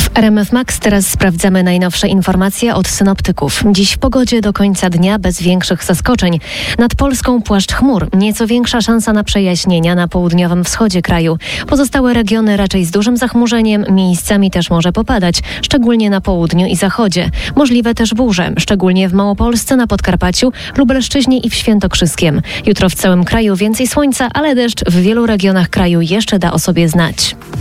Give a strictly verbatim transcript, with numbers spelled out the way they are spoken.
W R M F Max teraz sprawdzamy najnowsze informacje od synoptyków. Dziś w pogodzie do końca dnia bez większych zaskoczeń. Nad Polską płaszcz chmur. Nieco większa szansa na przejaśnienia na południowym wschodzie kraju. Pozostałe regiony raczej z dużym zachmurzeniem. Miejscami też może popadać, szczególnie na południu i zachodzie. Możliwe też burze, szczególnie w Małopolsce, na Podkarpaciu, Lubelszczyźnie i w Świętokrzyskiem. Jutro w całym kraju więcej słońca, ale deszcz w wielu regionach kraju jeszcze da o sobie znać.